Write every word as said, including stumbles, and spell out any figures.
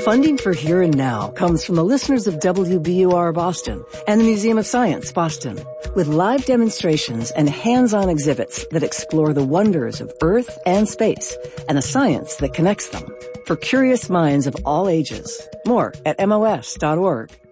Funding for Here and Now comes from the listeners of W B U R Boston and the Museum of Science, Boston, with live demonstrations and hands-on exhibits that explore the wonders of Earth and space and the science that connects them for curious minds of all ages. More at M O S dot org.